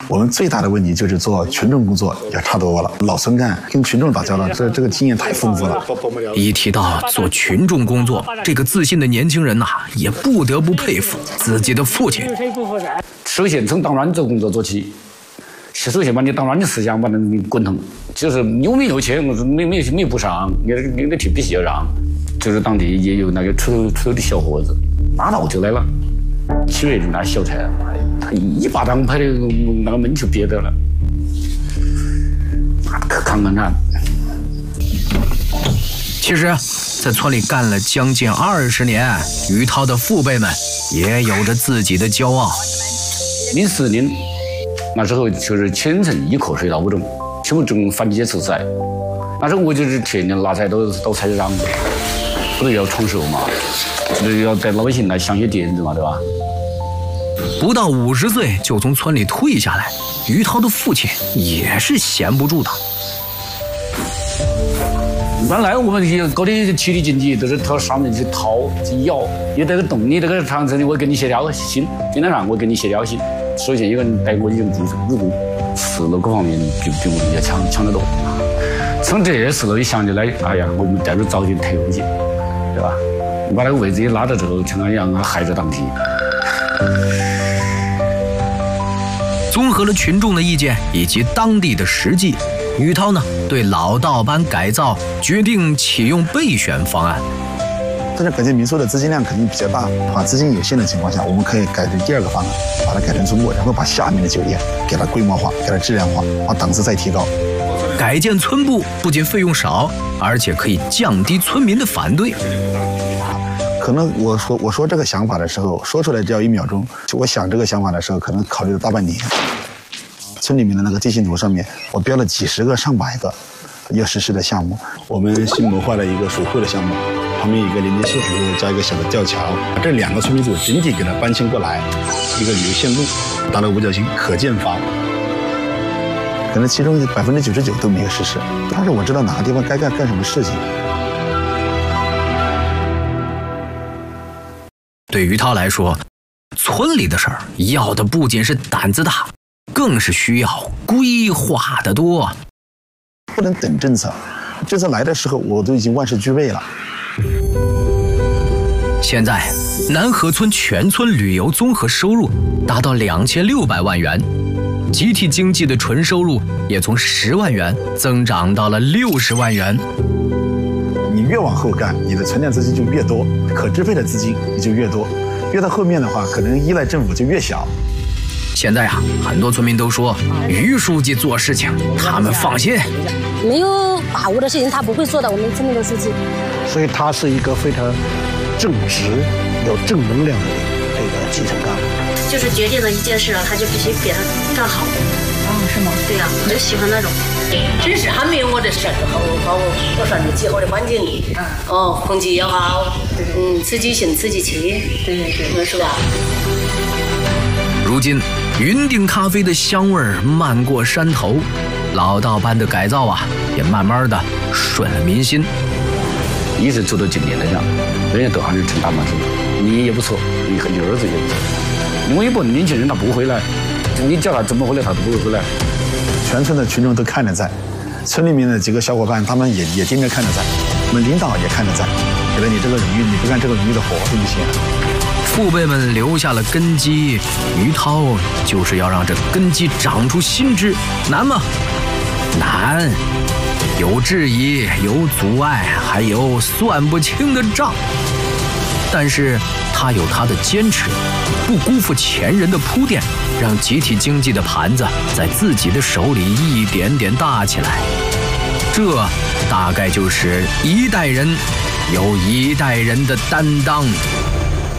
我们最大的问题就是做群众工作也差多了，老村干跟群众打交道，这个经验太丰富了。 一提到做群众工作，这个自信的年轻人也不得不佩服自己的父亲。 首先从当专职工作做起，首先把你当专的思想把它滚通，就是有没有钱，我说没不上，你的题必须要让。就是当地也有那个出头的小伙子，拿刀就来了，7月的那小菜，他一巴掌拍的那个门就憋着了，可看看。 其实，在村里干了将近20年，于涛的父辈们也有着自己的骄傲。 04年那时候就是千城一颗水稻种，全部种反季节蔬菜。那时候我就是天天拿菜到菜市场，不都要闯手嘛，就是要带老百姓来享些点子嘛，对吧？ 不到50岁就从村里退下来，于涛的父亲也是闲不住的。 本来我们搞的体力竞技都是到上面去掏去咬，有这个动力这个长城的，我给你协调行，今天上我给你协调行。首先一个人带我已经入股4楼各方面比我们要强得多。从这些4楼一想起来，哎呀，我们带着早点退回去，对吧？把那个位置一拉到之后，像那样害着当地。 综合了群众的意见以及当地的实际，于涛呢对老稻班改造决定启用备选方案。 但是改建民宿的资金量肯定比较大，资金有限的情况下，我们可以改成第2个方案，把它改成村部，然后把下面的酒店给它规模化，给它质量化，把档次再提高。 改建村部不仅费用少，而且可以降低村民的反对。 可能我说这个想法的时候，说出来只要1秒钟，就我想这个想法的时候，可能考虑了大半年。村里面的那个地形图上面，我标了几10个、上百个要实施的项目。我们新谋划了一个水库的项目，旁边有一个连接系统，加一个小的吊桥，把这2个村民组整体给它搬迁过来，一个旅游线路，达到5角星可建房。可能其中99%都没有实施，但是我知道哪个地方该干什么事情。 对于涛来说，村里的事儿要的不仅是胆子大，更是需要规划得多。 不能等政策，政策来的时候我都已经万事俱备了。 现在南河村全村旅游综合收入达到2600万元，集体经济的纯收入也从10万元增长到了60万元。 你越往后干，你的存量资金就越多，可支配的资金也就越多，越到后面的话，可能依赖政府就越小。 现在很多村民都说于书记做事情他们放心， 没有把握的事情他不会做的，我们村里的书记。 所以他是一个非常正直、有正能量的这个基层干部。 就是决定了一件事了，他就必须给他干好。是吗？对呀，我就喜欢那种。 真是还没有我这设置好，我说你气候的环境，空气也好，刺激性、刺激气，对，是吧？ 如今，云顶咖啡的香味漫过山头，老稻班的改造也慢慢的顺了民心。 一直走到今天来讲，人家都还是称大马士，你也不错，你和你儿子也不错。因为一部分年轻人他不回来，你叫他怎么回来，他都不会回来。 全村的群众都看得在，村里面的几个小伙伴他们也盯着看得在，我们领导也看得在，觉得你这个荣誉，你不干这个荣誉的活对不起。 父辈们留下了根基，于涛就是要让这根基长出新枝。难吗？难，有质疑，有阻碍，还有算不清的账。但是他有他的坚持，不辜负前人的铺垫，让集体经济的盘子在自己的手里一点点大起来。这大概就是一代人有一代人的担当。